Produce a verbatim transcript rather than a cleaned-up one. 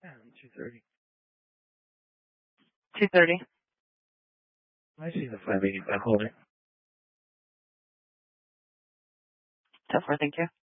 two thirty. two thirty. I see the five eighty-five holder. So far, thank you.